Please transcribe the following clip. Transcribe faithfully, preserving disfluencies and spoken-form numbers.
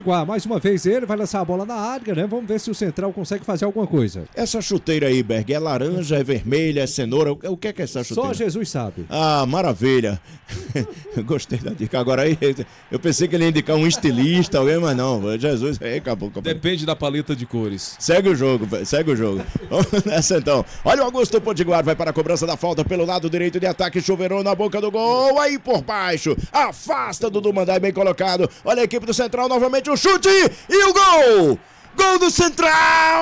Mais uma vez ele vai lançar a bola na área, né? Vamos ver se o Central consegue fazer alguma coisa. Essa chuteira aí, Berg, é laranja, é vermelha, é cenoura? O que é que é essa chuteira? Só Jesus sabe. Ah, maravilha. Gostei da dica. Agora aí, eu pensei que ele ia indicar um estilista, alguém, mas não. Jesus, aí acabou, acabou. Depende da paleta de cores. Segue o jogo, segue o jogo. Vamos nessa então. Olha o Augusto Potiguar, vai para a cobrança da falta pelo lado direito de ataque, chuveirou na boca do gol, aí por baixo, afasta Dudu Mandai, bem colocado. Olha a equipe do Central, novamente o chute e o gol! Gol do Central!